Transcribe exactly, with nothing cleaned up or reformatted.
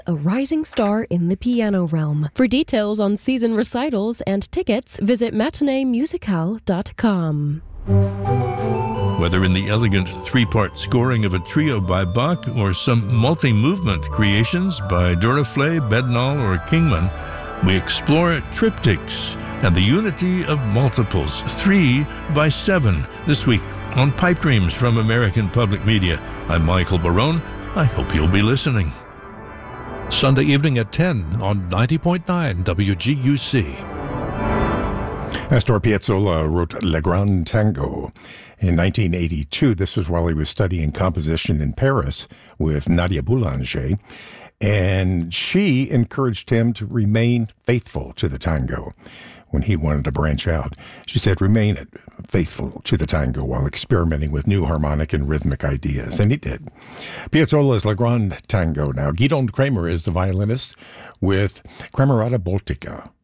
a rising star in the piano realm. For details on season recitals and tickets, visit matinee musicale dot com. Whether in the elegant three-part scoring of a trio by Bach or some multi-movement creations by Duruflé, Bednall, or Kingman, we explore triptychs and the unity of multiples, three by seven, this week on Pipe Dreams from American Public Media. I'm Michael Barone. I hope you'll be listening. Sunday evening at ten on ninety point nine W G U C. Astor Piazzolla wrote Le Grand Tango in nineteen eighty-two. This was while he was studying composition in Paris with Nadia Boulanger, and she encouraged him to remain faithful to the tango when he wanted to branch out. She said, remain faithful to the tango while experimenting with new harmonic and rhythmic ideas, and he did. Piazzolla's Le Grand Tango now. Gidon Kremer is the violinist with Kremerata Baltica.